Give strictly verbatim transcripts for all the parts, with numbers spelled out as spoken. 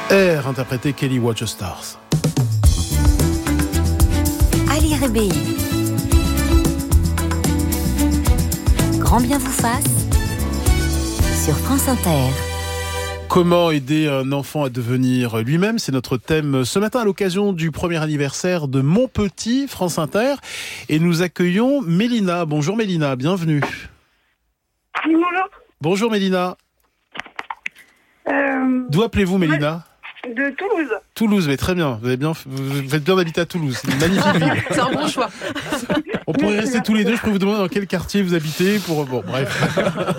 Air, interprété Kelly Watch Stars. Ali Rébéi. Grand bien vous fasse sur France Inter. Comment aider un enfant à devenir lui-même ? C'est notre thème ce matin à l'occasion du premier anniversaire de Mon Petit, France Inter. Et nous accueillons Mélina. Bonjour Mélina, bienvenue. Oui, bonjour. Bonjour Mélina. Euh, D'où appelez-vous Mélina ? De Toulouse. Toulouse, mais très bien. Vous avez bien, vous faites bien d'habiter à Toulouse. C'est une magnifique ville. C'est un bon choix. On pourrait rester tous les deux. Je peux vous demander dans quel quartier vous habitez pour. Bon, bref.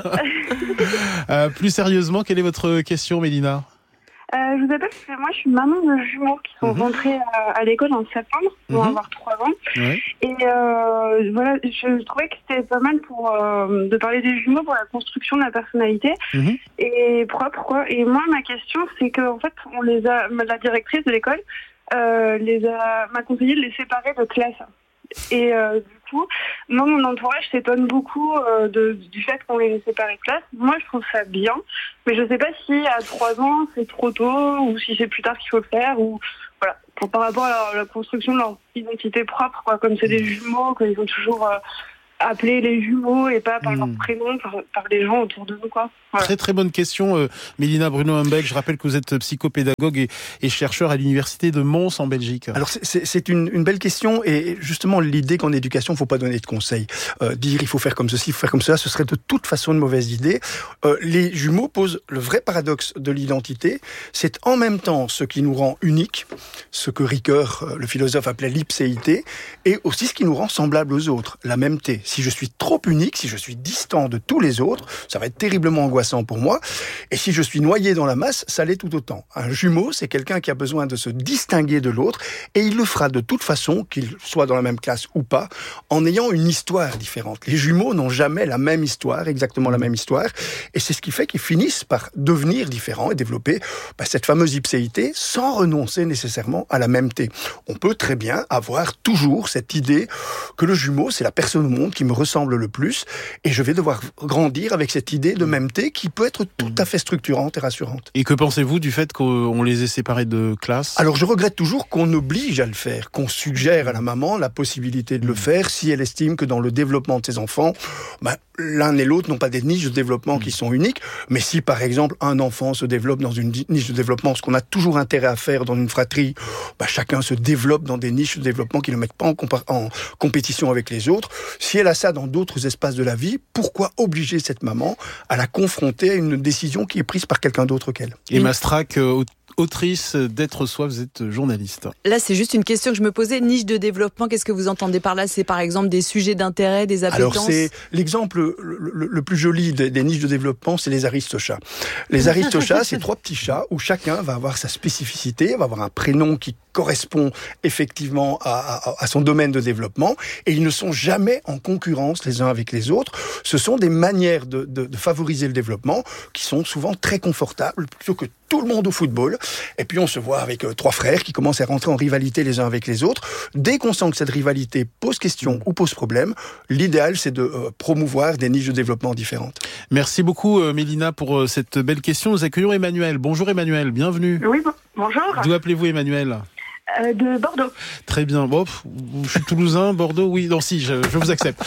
euh, plus sérieusement, quelle est votre question, Mélina ? Euh, je vous appelle parce que moi, je suis maman de jumeaux qui sont Mmh. rentrés à, à l'école en septembre. Ils vont Mmh. avoir trois ans. Ouais. Et euh, voilà, je trouvais que c'était pas mal pour euh, de parler des jumeaux pour la construction de la personnalité Mmh. et propre, quoi. Et moi, ma question, c'est que en fait, on les a, la directrice de l'école euh, les a m'a conseillé de les séparer de classe. Et euh, du coup, moi, mon entourage s'étonne beaucoup euh, de, du fait qu'on les sépare de classe. Moi, je trouve ça bien, mais je sais pas si à trois ans, c'est trop tôt, ou si c'est plus tard qu'il faut le faire, ou voilà, pour, par rapport à la, la construction de leur identité propre, quoi. Comme c'est des jumeaux, qu'ils ont toujours euh, appelé les jumeaux et pas par Mmh. leur prénom, par, par les gens autour de nous, quoi. Voilà. Très très bonne question, euh, Mélina Bruno-Humbeck. Je rappelle que vous êtes psychopédagogue et, et chercheur à l'université de Mons en Belgique. Alors c'est, c'est, c'est une, une belle question et justement l'idée qu'en éducation il ne faut pas donner de conseils. Euh, dire il faut faire comme ceci, il faut faire comme cela, ce serait de toute façon une mauvaise idée. Euh, les jumeaux posent le vrai paradoxe de l'identité. C'est en même temps ce qui nous rend uniques, ce que Ricoeur, le philosophe, appelait l'ipséité, et aussi ce qui nous rend semblables aux autres, la mêmeté. Si je suis trop unique, si je suis distant de tous les autres, ça va être terriblement angoissant pour moi. Et si je suis noyé dans la masse, ça l'est tout autant. Un jumeau, c'est quelqu'un qui a besoin de se distinguer de l'autre, et il le fera de toute façon, qu'il soit dans la même classe ou pas, en ayant une histoire différente. Les jumeaux n'ont jamais la même histoire, exactement la même histoire, et c'est ce qui fait qu'ils finissent par devenir différents et développer bah, cette fameuse ipséité sans renoncer nécessairement à la mêmeté. On peut très bien avoir toujours cette idée que le jumeau, c'est la personne au monde qui me ressemble le plus, et je vais devoir grandir avec cette idée de mêmeté qui peut être tout à fait structurante et rassurante. Et que pensez-vous du fait qu'on les ait séparés de classe ? Alors je regrette toujours qu'on oblige à le faire, qu'on suggère à la maman la possibilité de le faire si elle estime que dans le développement de ses enfants, ben, l'un et l'autre n'ont pas des niches de développement qui sont uniques, mais si par exemple un enfant se développe dans une niche de développement, ce qu'on a toujours intérêt à faire dans une fratrie, ben, chacun se développe dans des niches de développement qui ne le mettent pas en, compa- en compétition avec les autres. Si elle a ça dans d'autres espaces de la vie, pourquoi obliger cette maman à la confronter à une décision qui est prise par quelqu'un d'autre qu'elle ? Emma Strack, euh, autrice d'Être Soi, vous êtes journaliste. Là, c'est juste une question que je me posais. Niche de développement, qu'est-ce que vous entendez par là ? C'est par exemple des sujets d'intérêt, des appétences ? Alors c'est l'exemple le, le, le plus joli des, des niches de développement, c'est les aristochats. Les aristochats, c'est trois petits chats où chacun va avoir sa spécificité, va avoir un prénom qui correspond effectivement à, à, à son domaine de développement, et ils ne sont jamais en concurrence les uns avec les autres. Ce sont des manières de, de, de favoriser le développement qui sont souvent très confortables, plutôt que tout le monde au football. Et puis on se voit avec euh, trois frères qui commencent à rentrer en rivalité les uns avec les autres. Dès qu'on sent que cette rivalité pose question ou pose problème, l'idéal c'est de euh, promouvoir des niches de développement différentes. Merci beaucoup euh, Mélina pour euh, cette belle question. Nous accueillons Emmanuel. Bonjour Emmanuel, bienvenue. Oui, bon, bonjour. D'où appelez-vous Emmanuel ? Euh, de Bordeaux. Très bien. Bon, pff, je suis toulousain, Bordeaux, oui, non, si, je, je vous accepte.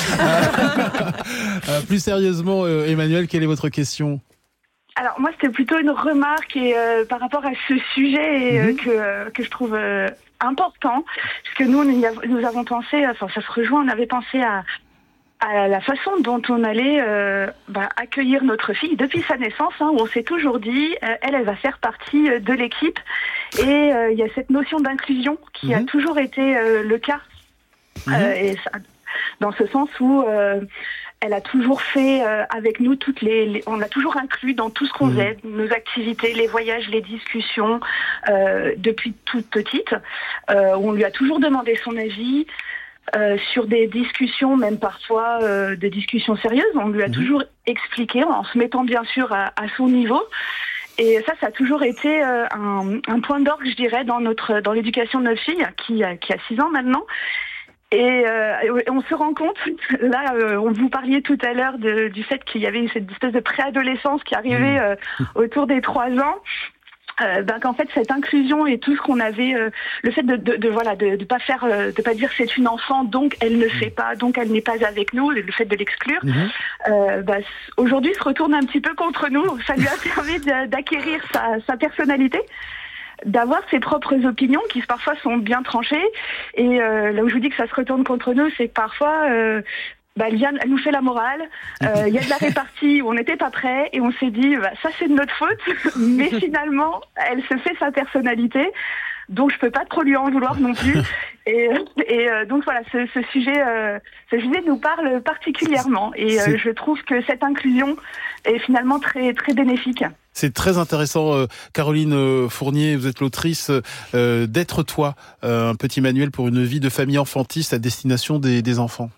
euh, plus sérieusement, euh, Emmanuel, quelle est votre question ? Alors moi c'était plutôt une remarque et euh, par rapport à ce sujet et, euh, Mhm. que euh, que je trouve euh, important, parce que nous on y a- nous avons pensé, enfin ça se rejoint, on avait pensé à à la façon dont on allait euh, bah, accueillir notre fille depuis sa naissance, hein, où on s'est toujours dit euh, elle elle va faire partie euh, de l'équipe, et euh, il y a cette notion d'inclusion qui Mhm. a toujours été euh, le cas, Mhm. euh, et ça, dans ce sens où euh, elle a toujours fait euh, avec nous toutes les, les, on l'a toujours inclus dans tout ce qu'on Mmh. faisait, nos activités, les voyages, les discussions, euh, depuis toute petite. Euh, on lui a toujours demandé son avis euh, sur des discussions, même parfois euh, des discussions sérieuses. On lui a Mmh. toujours expliqué, en se mettant bien sûr à, à son niveau. Et ça, ça a toujours été euh, un, un point d'orgue, je dirais, dans notre, dans l'éducation de notre fille, qui, a- qui a six ans maintenant. Et euh, on se rend compte, là, euh, on vous parliez tout à l'heure de, du fait qu'il y avait cette espèce de préadolescence qui arrivait euh, autour des trois ans. Euh, ben qu'en fait cette inclusion et tout ce qu'on avait, euh, le fait de, de, de voilà de, de pas faire, euh, de pas dire c'est une enfant donc elle ne fait pas, donc elle n'est pas avec nous, le fait de l'exclure, mmh. euh, ben, aujourd'hui se retourne un petit peu contre nous. Ça lui a permis de, d'acquérir sa, sa personnalité, d'avoir ses propres opinions qui parfois sont bien tranchées. Et euh, là où je vous dis que ça se retourne contre nous, c'est que parfois euh, bah, elle, vient, elle nous fait la morale. Il euh, y a de la répartie où on n'était pas prêt et on s'est dit bah, ça c'est de notre faute, mais finalement elle se fait sa personnalité, donc je peux pas trop lui en vouloir non plus. Et, et euh, donc voilà, ce, ce sujet, euh, ce sujet nous parle particulièrement et euh, je trouve que cette inclusion est finalement très très bénéfique. C'est très intéressant, euh, Caroline Fournier, vous êtes l'autrice euh, d'Être toi, euh, un petit manuel pour une vie de famille enfantiste à destination des, des enfants.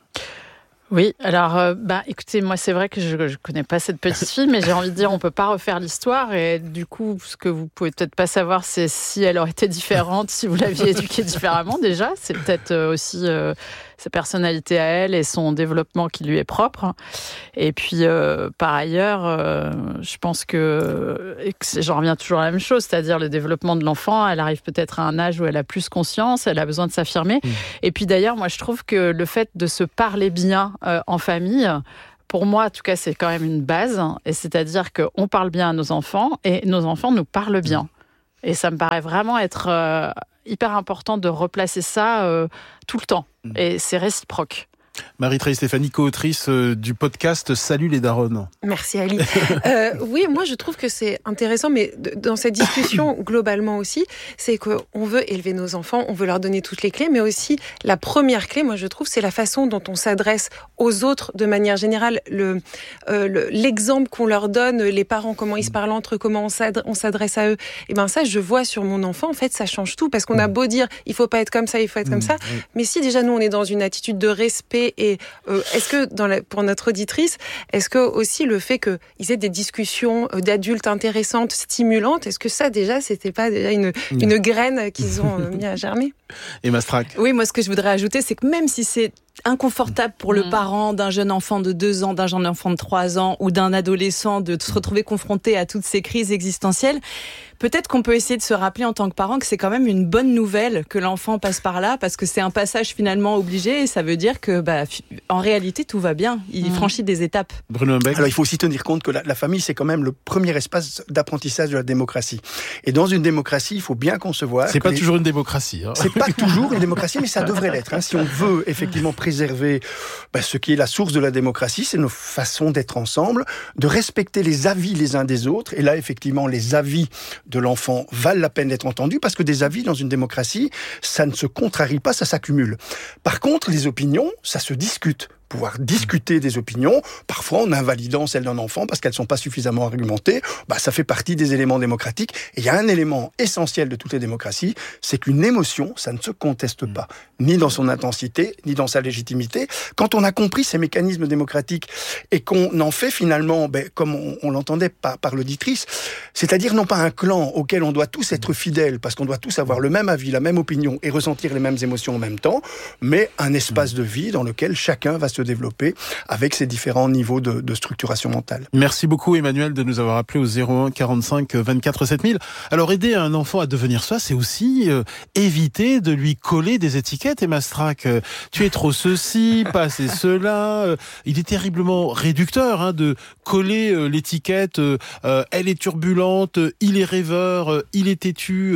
Oui, alors, euh, bah, écoutez, moi, c'est vrai que je ne connais pas cette petite fille, mais j'ai envie de dire, on ne peut pas refaire l'histoire. Et du coup, ce que vous pouvez peut-être pas savoir, c'est si elle aurait été différente, si vous l'aviez éduquée différemment, déjà. C'est peut-être aussi euh, sa personnalité à elle et son développement qui lui est propre. Et puis, euh, par ailleurs, euh, je pense que, et que j'en reviens toujours à la même chose, c'est-à-dire le développement de l'enfant. Elle arrive peut-être à un âge où elle a plus conscience, elle a besoin de s'affirmer. Mmh. Et puis, d'ailleurs, moi, je trouve que le fait de se parler bien, Euh, en famille, pour moi, en tout cas, c'est quand même une base. Et c'est-à-dire qu'on parle bien à nos enfants et nos enfants nous parlent bien. Et ça me paraît vraiment être euh, hyper important de replacer ça euh, tout le temps. Et c'est réciproque. Marie-Treille Stéphanie, co-autrice du podcast Salut les darons. Merci Ali. euh, oui, moi je trouve que c'est intéressant, mais dans cette discussion globalement aussi, c'est qu'on veut élever nos enfants, on veut leur donner toutes les clés, mais aussi la première clé, moi je trouve, c'est la façon dont on s'adresse aux autres de manière générale, le, euh, le, l'exemple qu'on leur donne, les parents, comment ils se parlent entre eux, comment on s'adresse, on s'adresse à eux. Et ben ça, je vois sur mon enfant, en fait, ça change tout, parce qu'on a beau dire, il faut pas être comme ça, il faut être comme ça, mais si déjà nous on est dans une attitude de respect. Et euh, est-ce que dans la, pour notre auditrice, est-ce que aussi le fait qu'ils aient des discussions d'adultes intéressantes, stimulantes, est-ce que ça déjà c'était pas déjà une, une graine qu'ils ont mis à germer? Emma Strack. Oui, moi ce que je voudrais ajouter, c'est que même si c'est inconfortable pour le parent d'un jeune enfant de deux ans, d'un jeune enfant de trois ans ou d'un adolescent de se retrouver confronté à toutes ces crises existentielles, peut-être qu'on peut essayer de se rappeler en tant que parent que c'est quand même une bonne nouvelle que l'enfant passe par là, parce que c'est un passage finalement obligé et ça veut dire que, bah, en réalité, tout va bien. Il mmh. franchit des étapes. Bruno Humbeck. Alors, il faut aussi tenir compte que la, la famille, c'est quand même le premier espace d'apprentissage de la démocratie. Et dans une démocratie, il faut bien concevoir... C'est pas les... toujours une démocratie. Hein. C'est pas toujours une démocratie, mais ça devrait l'être. Hein. Si on veut effectivement préserver bah, ce qui est la source de la démocratie, c'est nos façons d'être ensemble, de respecter les avis les uns des autres. Et là, effectivement, les avis de l'enfant valent la peine d'être entendus, parce que des avis dans une démocratie, ça ne se contrarie pas, ça s'accumule. Par contre, les opinions, ça se discute. Pouvoir discuter des opinions, parfois en invalidant celles d'un enfant parce qu'elles ne sont pas suffisamment argumentées, bah, ça fait partie des éléments démocratiques. Et il y a un élément essentiel de toutes les démocraties, c'est qu'une émotion, ça ne se conteste pas, ni dans son intensité, ni dans sa légitimité. Quand on a compris ces mécanismes démocratiques et qu'on en fait finalement, ben, comme on, on l'entendait par, par l'auditrice, c'est-à-dire non pas un clan auquel on doit tous être fidèles, parce qu'on doit tous avoir le même avis, la même opinion et ressentir les mêmes émotions en même temps, mais un espace de vie dans lequel chacun va se développer avec ses différents niveaux de, de structuration mentale. Merci beaucoup Emmanuel de nous avoir appelé au zéro un quarante-cinq vingt-quatre sept mille. Alors aider un enfant à devenir soi, c'est aussi euh, éviter de lui coller des étiquettes. Emma Strack, euh, tu es trop ceci, pas assez cela. Euh, il est terriblement réducteur hein, de coller euh, l'étiquette euh, euh, elle est turbulente, euh, il est rêveur, euh, il est têtu.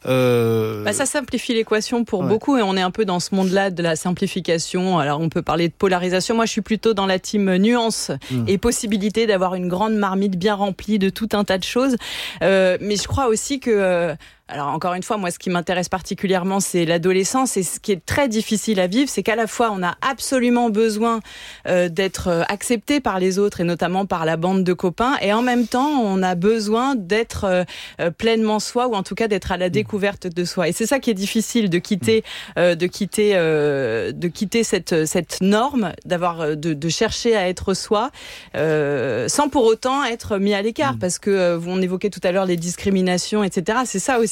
Euh... Bah, ça simplifie l'équation pour ouais. beaucoup et on est un peu dans ce monde-là de la simplification. Alors on peut parler de polarisation. Moi, je suis plutôt dans la team nuance mmh. et possibilité d'avoir une grande marmite bien remplie de tout un tas de choses. Euh, mais je crois aussi que... Euh, Alors encore une fois, moi ce qui m'intéresse particulièrement c'est l'adolescence et ce qui est très difficile à vivre, c'est qu'à la fois on a absolument besoin euh, d'être accepté par les autres et notamment par la bande de copains et en même temps on a besoin d'être euh, pleinement soi ou en tout cas d'être à la découverte de soi. Et c'est ça qui est difficile de quitter, euh, de quitter, euh, de quitter cette cette norme, d'avoir de, de chercher à être soi euh, sans pour autant être mis à l'écart parce que euh, on évoquait tout à l'heure les discriminations, et cetera. C'est ça aussi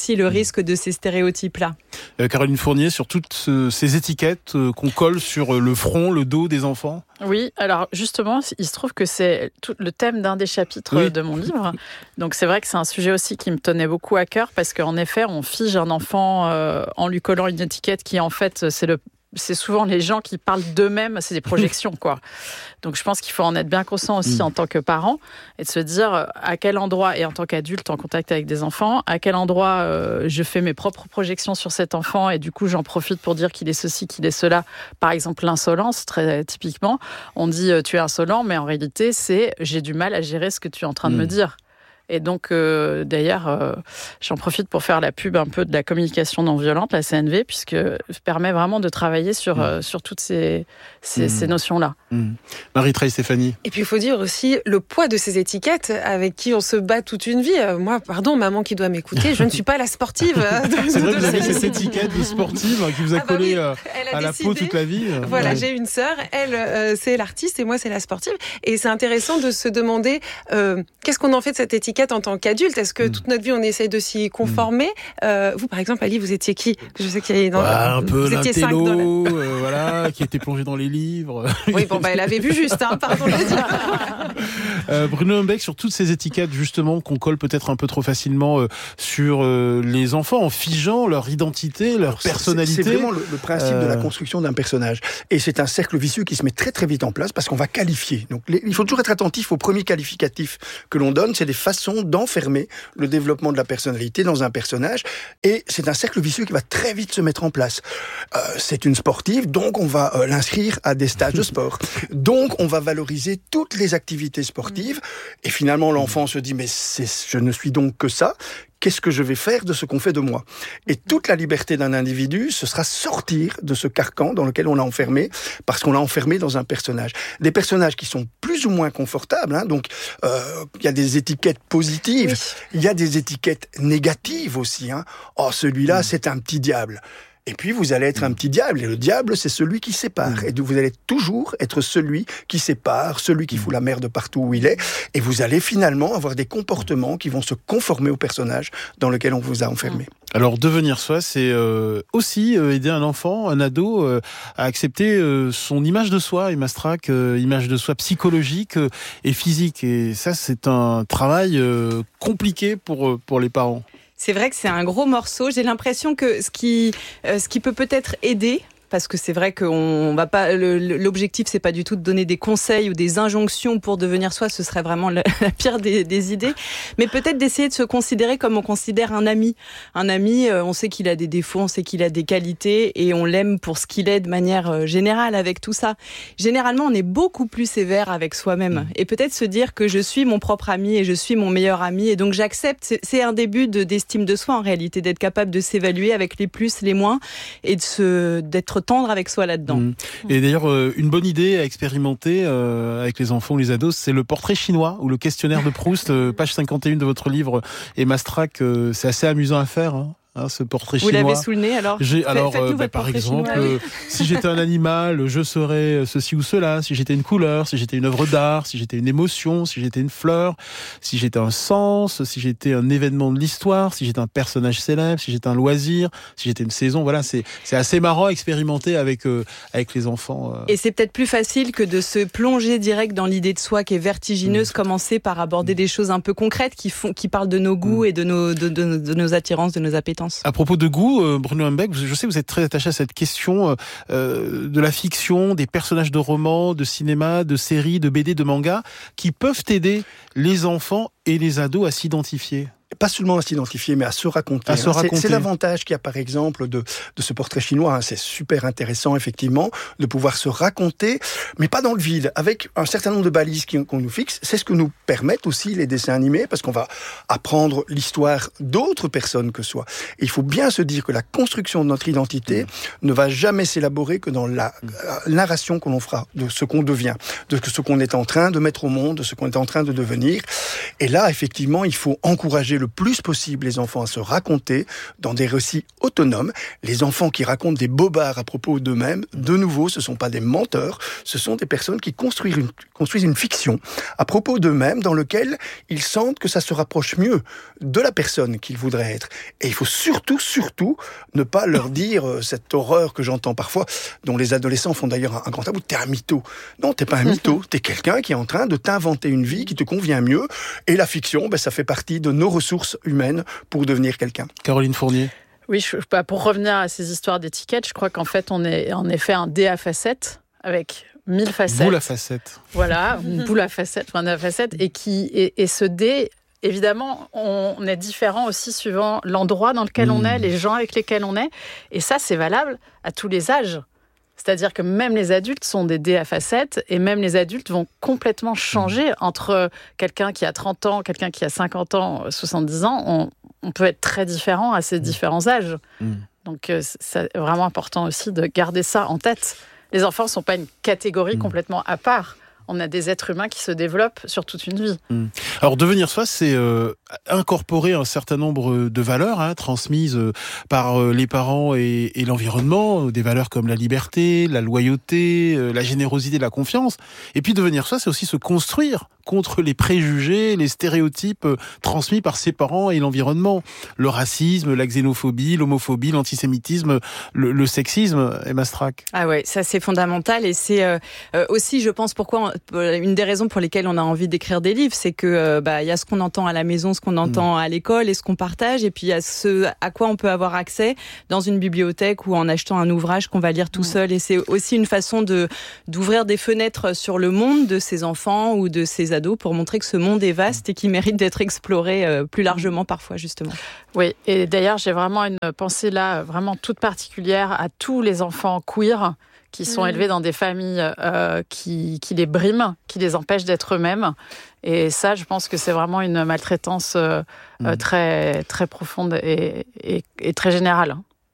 aussi le risque de ces stéréotypes-là. Euh, Caroline Fournier, sur toutes ce, ces étiquettes euh, qu'on colle sur le front, le dos des enfants. Oui, alors justement, il se trouve que c'est tout le thème d'un des chapitres oui. de mon livre. Donc c'est vrai que c'est un sujet aussi qui me tenait beaucoup à cœur parce qu'en effet, on fige un enfant euh, en lui collant une étiquette qui en fait, c'est le c'est souvent les gens qui parlent d'eux-mêmes, c'est des projections, quoi. Donc je pense qu'il faut en être bien conscient aussi mmh. en tant que parent et de se dire à quel endroit, et en tant qu'adulte en contact avec des enfants, à quel endroit euh, je fais mes propres projections sur cet enfant et du coup j'en profite pour dire qu'il est ceci, qu'il est cela. Par exemple, l'insolence, très typiquement, on dit tu es insolent, mais en réalité c'est j'ai du mal à gérer ce que tu es en train mmh. de me dire. Et donc, euh, d'ailleurs, euh, j'en profite pour faire la pub un peu de la communication non violente, la C N V, puisque ça permet vraiment de travailler sur, mmh. euh, sur toutes ces, ces, mmh. ces notions-là. Mmh. Marie-Trey Stéphanie. Et puis, il faut dire aussi le poids de ces étiquettes avec qui on se bat toute une vie. Euh, moi, pardon, maman qui doit m'écouter, je ne suis pas la sportive. C'est vrai que vous avez cette étiquette de sportive qui vous a ah bah collé oui, a à la peau toute la vie. Voilà, ouais. J'ai une sœur, elle, euh, c'est l'artiste et moi, c'est la sportive. Et c'est intéressant de se demander euh, qu'est-ce qu'on en fait de cette étiquette en tant qu'adulte. Est-ce que mmh. toute notre vie, on essaye de s'y conformer mmh. euh, Vous, par exemple, Ali, vous étiez qui? Je sais qu'il y a dans, bah, un peu vous étiez cinq l'intello, dans la... euh, voilà, qui était plongé dans les livres. Oui, bon, bah, elle avait vu juste, hein, pardon de le dire. euh, Bruno Humbeck, sur toutes ces étiquettes, justement, qu'on colle peut-être un peu trop facilement euh, sur euh, les enfants, en figeant leur identité, leur Alors, personnalité. C'est vraiment le, le principe euh... de la construction d'un personnage. Et c'est un cercle vicieux qui se met très très vite en place parce qu'on va qualifier. Donc, les, il faut toujours être attentif aux premiers qualificatifs que l'on donne. C'est des façons d'enfermer le développement de la personnalité dans un personnage. Et c'est un cercle vicieux qui va très vite se mettre en place. Euh, c'est une sportive, donc on va euh, l'inscrire à des stages de sport. Donc on va valoriser toutes les activités sportives. Et finalement, l'enfant se dit, mais c'est, je ne suis donc que ça. Qu'est-ce que je vais faire de ce qu'on fait de moi? Et toute la liberté d'un individu, ce sera sortir de ce carcan dans lequel on l'a enfermé, parce qu'on l'a enfermé dans un personnage. Des personnages qui sont plus ou moins confortables, hein, donc euh, il y a des étiquettes positives, il oui. y a des étiquettes négatives aussi. Hein. Oh, celui-là, mmh. c'est un petit diable. Et puis, vous allez être un petit diable. Et le diable, c'est celui qui sépare. Et vous allez toujours être celui qui sépare, celui qui fout la merde partout où il est. Et vous allez finalement avoir des comportements qui vont se conformer au personnage dans lequel on vous a enfermé. Alors, devenir soi, c'est euh, aussi euh, aider un enfant, un ado, euh, à accepter euh, son image de soi, Emma Strack, euh, image de soi psychologique euh, et physique. Et ça, c'est un travail euh, compliqué pour, pour les parents. C'est vrai que c'est un gros morceau. J'ai l'impression que ce qui, euh, ce qui peut peut-être aider, parce que c'est vrai qu'on va pas. Le, l'objectif, c'est pas du tout de donner des conseils ou des injonctions pour devenir soi. Ce serait vraiment la, la pire des, des idées. Mais peut-être d'essayer de se considérer comme on considère un ami. Un ami, on sait qu'il a des défauts, on sait qu'il a des qualités, et on l'aime pour ce qu'il est de manière générale. Avec tout ça, généralement, on est beaucoup plus sévère avec soi-même. Et peut-être se dire que je suis mon propre ami et je suis mon meilleur ami, et donc j'accepte. C'est, c'est un début de, d'estime de soi en réalité, d'être capable de s'évaluer avec les plus, les moins, et de se, d'être tendre avec soi là-dedans. Mmh. Et d'ailleurs, euh, une bonne idée à expérimenter euh, avec les enfants ou les ados, c'est le portrait chinois ou le questionnaire de Proust, euh, page cinquante et un de votre livre, Emma Strack. Euh, c'est assez amusant à faire, hein. Hein, ce portrait chinois. Vous l'avez sous le nez alors J'ai, Alors, euh, bah, par exemple, chinois, oui. euh, si j'étais un animal, je serais ceci ou cela. Si j'étais une couleur, si j'étais une œuvre d'art, si j'étais une émotion, si j'étais une fleur, si j'étais un sens, si j'étais un événement de l'histoire, si j'étais un personnage célèbre, si j'étais un loisir, si j'étais une saison. Voilà, c'est, c'est assez marrant à expérimenter avec, euh, avec les enfants. Euh. Et c'est peut-être plus facile que de se plonger direct dans l'idée de soi qui est vertigineuse, mmh. commencer par aborder mmh. des choses un peu concrètes qui, font, qui parlent de nos goûts mmh. et de nos, de, de, de nos attirances, de nos appétences. À propos de goût, euh, Bruno Humbeck, je sais que vous êtes très attaché à cette question euh, de la fiction, des personnages de romans, de cinéma, de séries, de B D, de mangas, qui peuvent aider les enfants et les ados à s'identifier. Pas seulement à s'identifier, mais à se raconter. À se raconter. C'est, c'est l'avantage qu'il y a, par exemple, de, de ce portrait chinois. Hein. C'est super intéressant, effectivement, de pouvoir se raconter, mais pas dans le vide, avec un certain nombre de balises qui, qu'on nous fixe. C'est ce que nous permettent aussi les dessins animés, parce qu'on va apprendre l'histoire d'autres personnes que soi. Et il faut bien se dire que la construction de notre identité mmh. ne va jamais s'élaborer que dans la mmh. narration que l'on fera de ce qu'on devient, de ce qu'on est en train de mettre au monde, de ce qu'on est en train de devenir. Et là, effectivement, il faut encourager le plus possible les enfants à se raconter dans des récits autonomes. Les enfants qui racontent des bobards à propos d'eux-mêmes, de nouveau, ce ne sont pas des menteurs, ce sont des personnes qui construisent une, construisent une fiction à propos d'eux-mêmes dans lequel ils sentent que ça se rapproche mieux de la personne qu'ils voudraient être. Et il faut surtout, surtout ne pas leur dire euh, cette horreur que j'entends parfois, dont les adolescents font d'ailleurs un, un grand tabou, t'es un mytho. Non, t'es pas un mytho, t'es quelqu'un qui est en train de t'inventer une vie qui te convient mieux. Et la fiction, ben, ça fait partie de nos ressources humaines pour devenir quelqu'un. Caroline Fournier. Oui, je, bah, pour revenir à ces histoires d'étiquettes, je crois qu'en fait, on est en effet un dé à facettes avec mille facettes. Boule à facettes. Voilà, une boule à facettes, enfin à facettes, et qui et, et ce dé, évidemment, on est différent aussi suivant l'endroit dans lequel mmh. on est, les gens avec lesquels on est, et ça, c'est valable à tous les âges. C'est-à-dire que même les adultes sont des dés à facettes, et même les adultes vont complètement changer entre quelqu'un qui a trente ans, quelqu'un qui a cinquante ans, soixante-dix ans. On, on peut être très différent à ces différents âges. Mmh. Donc, c'est vraiment important aussi de garder ça en tête. Les enfants ne sont pas une catégorie mmh. complètement à part. On a des êtres humains qui se développent sur toute une vie. Mmh. Alors, devenir soi, c'est euh, incorporer un certain nombre de valeurs hein, transmises euh, par euh, les parents et, et l'environnement, des valeurs comme la liberté, la loyauté, euh, la générosité, la confiance. Et puis, devenir soi, c'est aussi se construire contre les préjugés, les stéréotypes euh, transmis par ses parents et l'environnement. Le racisme, la xénophobie, l'homophobie, l'antisémitisme, le, le sexisme, Emma Strack. Ah ouais, ça c'est fondamental et c'est euh, aussi, je pense, pourquoi une des raisons pour lesquelles on a envie d'écrire des livres, c'est que euh, bah il y a ce qu'on entend à la maison, ce qu'on entend mmh. à l'école et ce qu'on partage, et puis il y a ce à quoi on peut avoir accès dans une bibliothèque ou en achetant un ouvrage qu'on va lire tout mmh. seul. Et c'est aussi une façon de d'ouvrir des fenêtres sur le monde de ses enfants ou de ses ados pour montrer que ce monde est vaste et qu'il mérite d'être exploré euh, plus largement parfois justement. Oui, et d'ailleurs j'ai vraiment une pensée là vraiment toute particulière à tous les enfants queer qui sont mmh. élevés dans des familles euh, qui, qui les briment, qui les empêchent d'être eux-mêmes. Et ça, je pense que c'est vraiment une maltraitance euh, mmh. très, très profonde et, et, et très générale.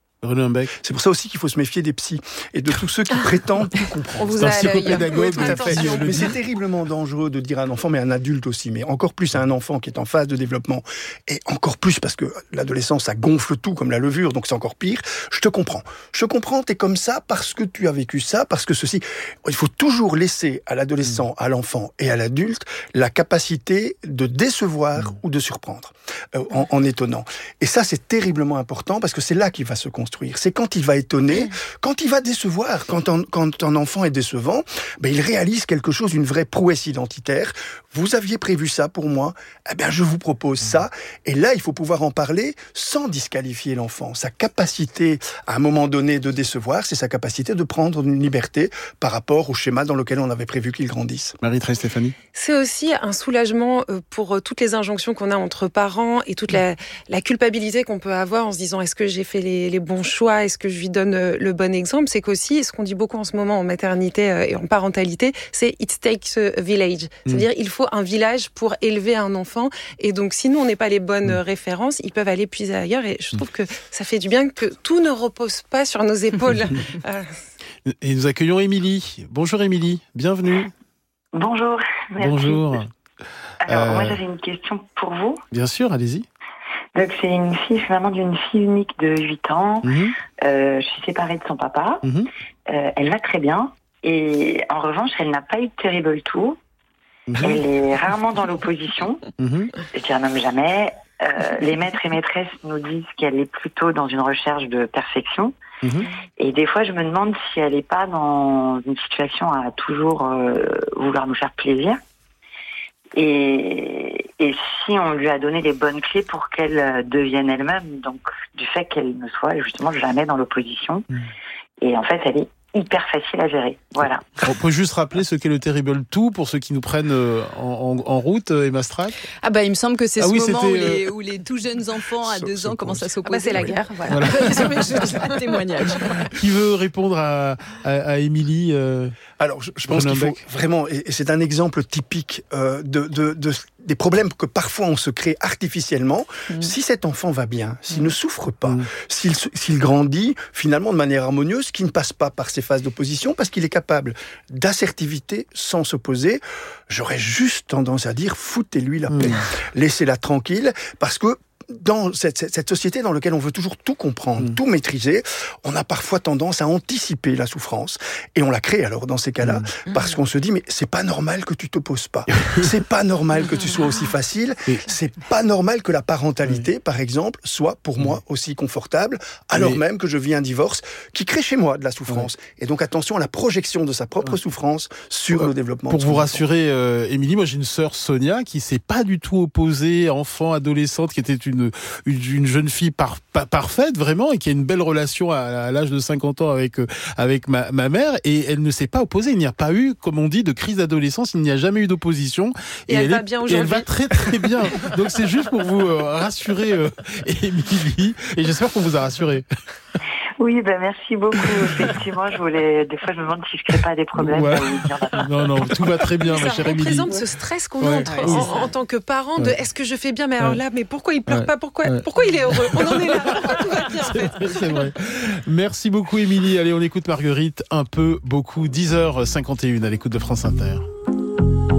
C'est pour ça aussi qu'il faut se méfier des psys et de tous ceux qui prétendent tout comprendre. On vous a c'est à l'œil. Oui, tout à fait. Mais c'est terriblement dangereux de dire à un enfant, mais à un adulte aussi, mais encore plus à un enfant qui est en phase de développement, et encore plus parce que l'adolescence, ça gonfle tout comme la levure, donc c'est encore pire. Je te comprends. Je te comprends, t'es comme ça parce que tu as vécu ça, parce que ceci. Il faut toujours laisser à l'adolescent, à l'enfant et à l'adulte la capacité de décevoir mmh. ou de surprendre euh, en, en étonnant. Et ça, c'est terriblement important parce que c'est là qu'il va se construire. C'est quand il va étonner, quand il va décevoir. Quand un, quand un enfant est décevant, ben il réalise quelque chose, une vraie prouesse identitaire. Vous aviez prévu ça pour moi, eh ben je vous propose ça. Et là, il faut pouvoir en parler sans disqualifier l'enfant. Sa capacité, à un moment donné, de décevoir, c'est sa capacité de prendre une liberté par rapport au schéma dans lequel on avait prévu qu'il grandisse. Marie-Thérèse Stéphanie. C'est aussi un soulagement pour toutes les injonctions qu'on a entre parents et toute la, la culpabilité qu'on peut avoir en se disant est-ce que j'ai fait les, les bons choix, est-ce que je lui donne le bon exemple. C'est qu'aussi, ce qu'on dit beaucoup en ce moment en maternité et en parentalité, c'est it takes a village. C'est-à-dire il faut un village pour élever un enfant. Et donc, si nous, on n'est pas les bonnes mmh. références, ils peuvent aller puiser ailleurs. Et je trouve que ça fait du bien que tout ne repose pas sur nos épaules. euh. Et nous accueillons Émilie. Bonjour Émilie, bienvenue. Bonjour. Merci. Bonjour. Alors, euh... moi, j'avais une question pour vous. Bien sûr, allez-y. Donc, c'est une fille, je suis maman d'une fille unique de huit ans. Mmh. Euh, je suis séparée de son papa. Mmh. Euh, elle va très bien. Et en revanche, elle n'a pas eu de Terrible two. Mmh. Elle est rarement dans l'opposition. Mmh. Je dirais même jamais. Euh, les maîtres et maîtresses nous disent qu'elle est plutôt dans une recherche de perfection. Mmh. Et des fois, je me demande si elle n'est pas dans une situation à toujours euh, vouloir nous faire plaisir. Et, et si on lui a donné les bonnes clés pour qu'elle devienne elle-même, donc du fait qu'elle ne soit justement jamais dans l'opposition. Mmh. Et en fait, elle est hyper facile à gérer. Voilà. On peut juste rappeler ce qu'est le Terrible two pour ceux qui nous prennent en, en, en route, Emma Strack. Ah bah il me semble que c'est ah ce oui, moment où euh... les, où les tout jeunes enfants à deux ans commencent à s'opposer. Ah bah c'est la guerre. Voilà. voilà. Un témoignage. Qui veut répondre à, à, à Émilie euh... Alors, je, je pense qu'il faut vraiment, et c'est un exemple typique euh, de, de, de des problèmes que parfois on se crée artificiellement. Mmh. Si cet enfant va bien, s'il mmh. ne souffre pas, mmh. s'il, s'il grandit finalement de manière harmonieuse, qui ne passe pas par ces phases d'opposition, parce qu'il est capable d'assertivité sans s'opposer, j'aurais juste tendance à dire foutez-lui la paix, mmh. laissez-la tranquille, parce que dans cette, cette, cette société dans laquelle on veut toujours tout comprendre, mmh. tout maîtriser, on a parfois tendance à anticiper la souffrance. Et on la crée alors dans ces cas-là, mmh. parce qu'on se dit, mais c'est pas normal que tu te poses pas. C'est pas normal que tu sois aussi facile. C'est pas normal que la parentalité, mmh. par exemple, soit pour moi aussi confortable, alors mais... même que je vis un divorce qui crée chez moi de la souffrance. Ouais. Et donc attention à la projection de sa propre ouais. souffrance sur ouais. le développement. Pour vous rassurer, euh, Émilie, moi j'ai une sœur, Sonia, qui s'est pas du tout opposée, enfant, adolescente, qui était une Une, une jeune fille par, par, parfaite vraiment et qui a une belle relation à, à l'âge de cinquante ans avec, euh, avec ma, ma mère, et elle ne s'est pas opposée. Il n'y a pas eu, comme on dit, de crise d'adolescence, il n'y a jamais eu d'opposition, et, et elle, elle va est, bien aujourd'hui. Et elle va très très bien. Donc c'est juste pour vous euh, rassurer, euh, Émilie, et j'espère qu'on vous a rassuré. Oui, ben merci beaucoup. Effectivement, je voulais. Des fois, je me demande si je crée pas des problèmes. Ouais. Non, non, tout va très bien, ma chère Émilie. Ça représente ce stress qu'on ouais. a entre, ouais, en, en tant que parent de ouais. est-ce que je fais bien, mais alors là, mais pourquoi il pleure ouais. pas, pourquoi, ouais. pourquoi il est heureux, on en est là, pourquoi tout va bien en fait. C'est, c'est vrai. Merci beaucoup, Émilie. Allez, on écoute Marguerite un peu, beaucoup. dix heures cinquante et une à l'écoute de France Inter.